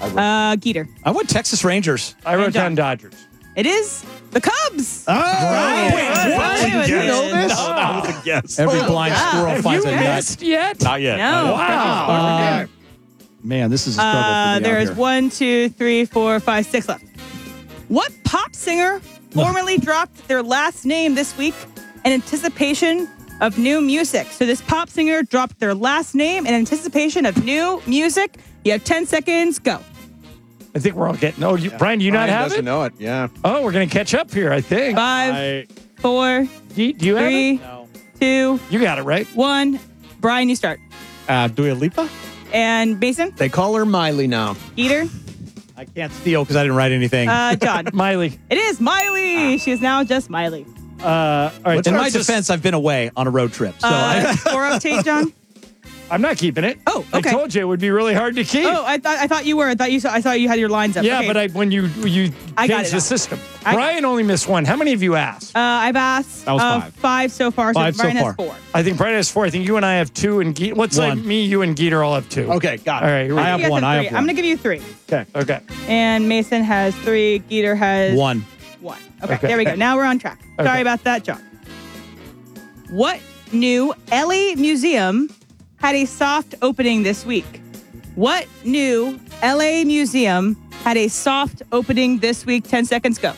Geeter. I went Texas Rangers. I wrote John. down Dodgers. It is the Cubs. Oh, What? Did you know this? No, that was a guess. Every blind squirrel Have finds you a nut. missed yet? Not yet. No. Wow. Man, this is a struggle for me There out is here. 1, 2, 3, 4, 5, 6 left. What pop singer formerly dropped their last name this week in anticipation of new music? So this pop singer dropped their last name in anticipation of new music. You have 10 seconds. Go. I think we're all getting. Oh, Brian, do you not have doesn't it? know it. Yeah. Oh, we're going to catch up here, I think. 5, 4, Do you have 3, it? 2, You got it, right? 1. Brian, you start. Dua Lipa? And Mason, They call her Miley now. Geeter, I can't steal because I didn't write anything. John. Miley. It is Miley. She is now just Miley. All right. In my defense, I've been away on a road trip. So Score update, John. I'm not keeping it. Oh, okay. I told you it would be really hard to keep. Oh, I thought you were. I saw you had your lines up. Yeah, Okay. but when you I got changed it the now. system. I- Brian only missed one. How many have you asked? I've asked That was 5. 5 so far. So 5 so Brian far. has 4. I think Brian has 4. I think you and I have 2, and what's like One. me, you, and Geeter all have 2. Okay, got All it. right. Here we I go. have You guys one. I three. have I'm one. gonna give you 3. Okay. And Mason has 3. Geeter has 1. 1. Okay, Okay. there we go. Now we're on track. Okay. Sorry about that, John. What new LA museum had a soft opening this week? What new LA museum had a soft opening this week? 10 seconds, go.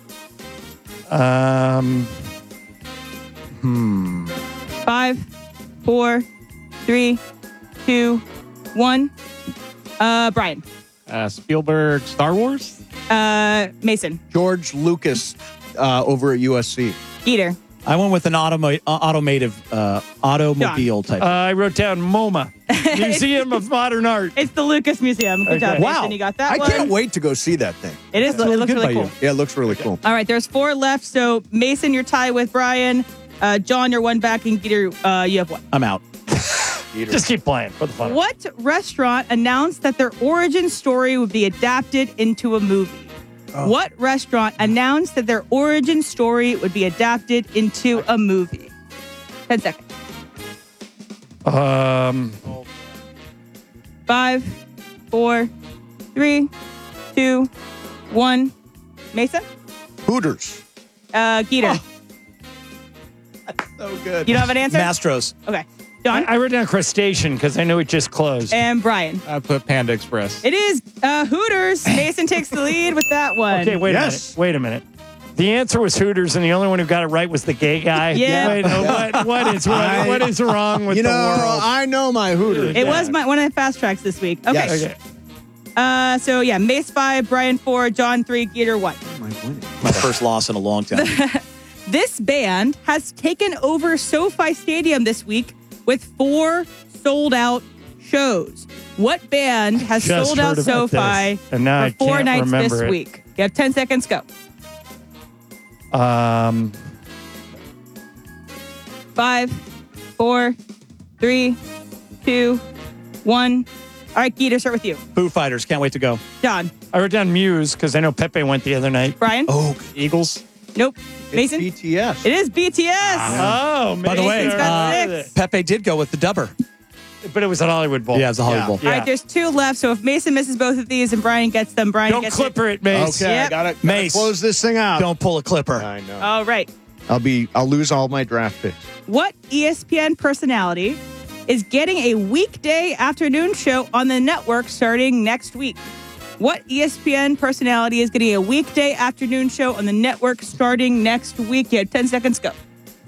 5, 4, 3, 2, 1. Brian. Spielberg, Star Wars? Mason. George Lucas over at USC. Geeter. I went with an automobile type. I wrote down MoMA, Museum of Modern Art. It's the Lucas Museum. Good job, Okay. Mason. You got that I one. can't wait to go see that thing. It is. It looks good by really cool. you. Yeah, it looks really cool. All right, there's 4 left. So Mason, you're tied with Brian. John, you're 1 back, and Geeter, you have 1. I'm out. Just keep playing for the fun. of it. What restaurant announced that their origin story would be adapted into a movie? What restaurant announced that their origin story would be adapted into a movie? 10 seconds. 5, 4, 3, 2, 1. Mason? Hooters. Geeter. So good. You don't have an answer? Mastros. Okay. John? I wrote down Crustacean because I know it just closed. And Brian. I put Panda Express. It is Hooters. Mason takes the lead with that one. Okay, wait a minute. Wait a minute. The answer was Hooters, and the only one who got it right was the gay guy. Yeah. Wait, no, what is wrong with You the know, world? I know my Hooters. It was one of the fast tracks this week. Okay. Yes. Okay. So yeah, Mace 5, Brian 4, John 3, Geeter 1. My first loss in a long time. This band has taken over SoFi Stadium this week with 4 sold-out shows. What band has Just sold out heard about SoFi this, and now I for 4 can't nights remember this it. week? You have 10 seconds. Go. 5, 4, 3, 2, 1. All right, Geeter, start with you. Foo Fighters. Can't wait to go. John. I wrote down Muse because I know Pepe went the other night. Brian. Oh, Eagles? Nope. Mason. BTS. It is BTS. Oh, by the way, Mason's got 6. Pepe did go with the dubber. but it was at Hollywood Bowl. Yeah, it's the Hollywood Bowl. All right, there's 2 left. So if Mason misses both of these and Brian gets them, Brian Don't gets clipper it, Mace. Okay, Yep. I gotta Mace. close this thing out. Don't pull a clipper. I know. All right. I'll lose all my draft picks. What ESPN personality is getting a weekday afternoon show on the network starting next week? What ESPN personality is getting a weekday afternoon show on the network starting next week? You have 10 seconds. Go.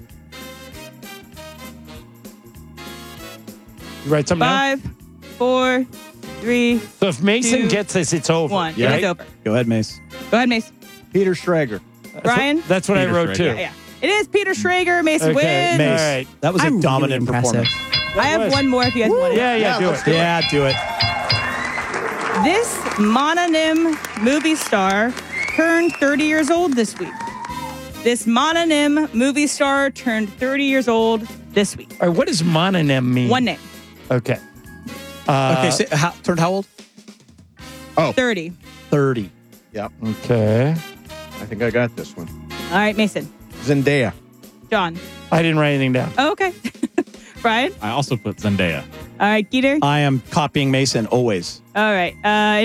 You write something down? 5, 4, 3, So if Mason 2, gets this, it's over. 1. Yeah. It is over. Go ahead, Mace. Go ahead, Mace. Peter Schrager. Brian? That's what I Peter wrote Schrager. too. Yeah. It is Peter Schrager. Mason Okay, wins. Mace. All right. That was a I'm dominant really impressive. performance. I have one more if you guys want it. Yeah, do it. Yeah, do it. This mononym movie star turned 30 years old this week. This mononym movie star turned 30 years old this week. All right, what does mononym mean? One name. Okay. Okay, turned how old? 30. 30. Yep. Okay. I think I got this one. All right, Mason. Zendaya. John. I didn't write anything down. Oh, okay. Brian. I also put Zendaya. All right, Geeter. I am copying Mason always. All right.